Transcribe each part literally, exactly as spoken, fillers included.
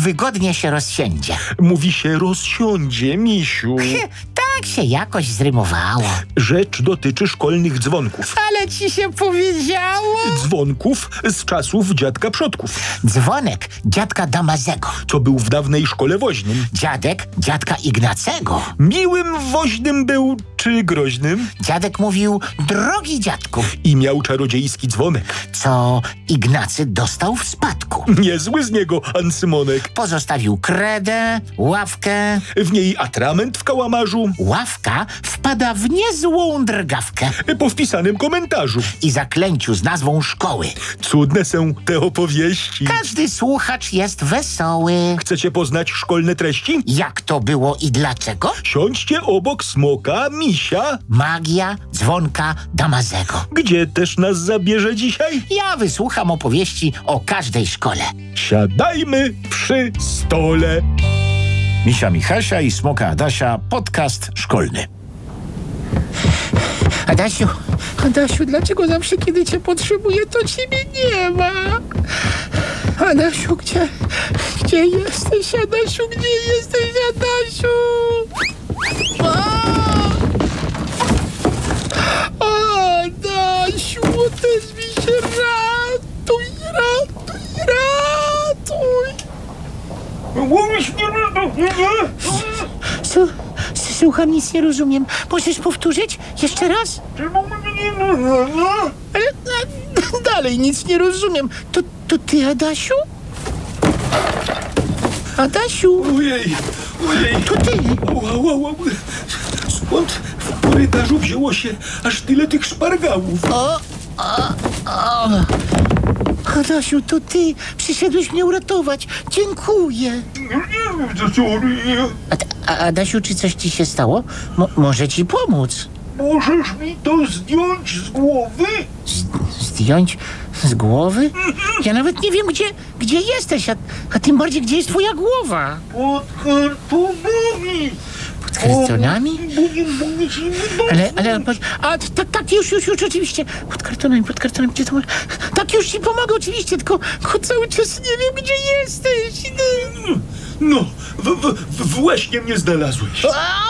wygodnie się rozsiędzie. Mówi się rozsiądzie, misiu. Tak się jakoś zrymowało. Rzecz dotyczy szkolnych dzwonków. Ale ci się powiedziało? Dzwonków z czasów dziadka przodków, Dzwonek dziadka Damazego. co był w dawnej szkole woźnym. Dziadek dziadka Ignacego. Miłym woźnym był czy groźnym? Dziadek mówił: drogi dziadku, I miał czarodziejski dzwonek. co Ignacy dostał w spadku. Niezły z niego Ancymonek. Pozostawił kredę, ławkę. W niej atrament w kałamarzu. Ławka wpada w niezłą drgawkę Po wpisanym komentarzu. i zaklęciu z nazwą szkoły. Cudne są te opowieści. Każdy słuchacz jest wesoły. Chcecie poznać szkolne treści? Jak to było i dlaczego? Siądźcie obok smoka, misia. Magia dzwonka Damazego. Gdzie też nas zabierze dzisiaj? Ja wysłucham opowieści o każdej szkole. Siadajmy przy stole. Misia Michasia i Smoka Adasia, podcast szkolny. Adasiu, Adasiu, dlaczego zawsze, kiedy cię potrzebuję, to ciebie nie ma? Adasiu, gdzie, gdzie jesteś, Adasiu, gdzie jesteś, Adasiu? A! Adasiu, odezwij się, ratuj, ratuj, ratuj! Su- Słucham, nic nie rozumiem. Możesz powtórzyć? Jeszcze raz? Ale a, dalej nic nie rozumiem. To, to ty, Adasiu? Adasiu, Ojej, ojej. to ty. Ła, ła, ła. Skąd w korytarzu wzięło się aż tyle tych szpargałów? Adasiu, to ty. Przyszedłeś mnie uratować. Dziękuję. Nie wiem, co to A, a, Adasiu, czy coś ci się stało? Mo, może ci pomóc? Możesz mi to zdjąć z głowy? Zdjąć z głowy? Ja nawet nie wiem, gdzie, gdzie jesteś, a, a tym bardziej, gdzie jest twoja głowa. Pod kartonami. Pod kartonami? Bo nie mogę ci nie Ale, ale, a tak, tak, już, już, już, oczywiście. Pod kartonami, pod kartonami, gdzie to może... Tak, już ci pomogę, oczywiście, tylko, tylko cały czas nie wiem, gdzie jesteś. No, w, w, w, właśnie mnie znalazłeś.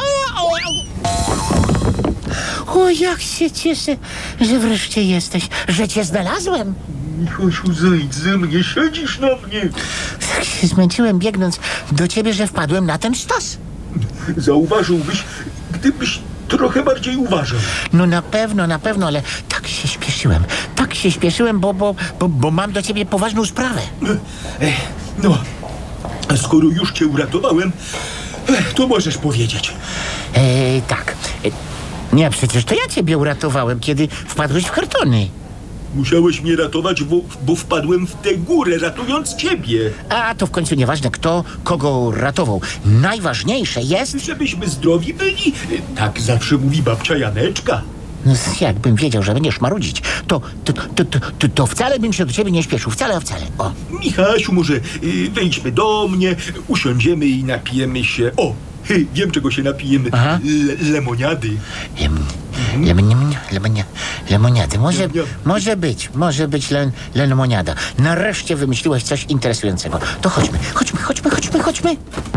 O, jak się cieszę, że wreszcie jesteś, że cię znalazłem. Michasiu, zejdź ze mnie, siedzisz na mnie. Tak się zmęczyłem biegnąc do ciebie, że wpadłem na ten stos. Zauważyłbyś, gdybyś trochę bardziej uważał. No na pewno, na pewno, ale tak się śpieszyłem, tak się śpieszyłem, bo, bo, bo, bo mam do ciebie poważną sprawę. Ech, no, a skoro już cię uratowałem, ech, to możesz powiedzieć. E, tak. E, nie, przecież to ja ciebie uratowałem, kiedy wpadłeś w kartony. Musiałeś mnie ratować, bo, bo wpadłem w tę górę, ratując ciebie. A to w końcu nieważne, kto kogo ratował. Najważniejsze jest... Żebyśmy zdrowi byli. Tak zawsze mówi babcia Janeczka. No, jakbym wiedział, że będziesz marudzić, to, to, to, to, to, to wcale bym się do ciebie nie śpieszył. Wcale, a wcale. O. Michasiu, może y, wejdźmy do mnie, usiądziemy i napijemy się... O, hy, wiem, czego się napijemy. Aha. Le, lemoniady. Lem, lemoniada, lemonia, lemoniady. Może, Lemoniada. może być, może być len, lemoniada. Nareszcie wymyśliłeś coś interesującego. To chodźmy, chodźmy, chodźmy, chodźmy, chodźmy.